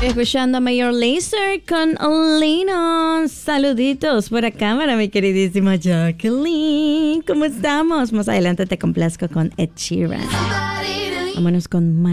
Escuchando a Mayor Lazer con Olino. Saluditos por acá para mi queridísima Jacqueline. ¿Cómo estamos? Más adelante te complazco con Ed Sheeran. Vámonos con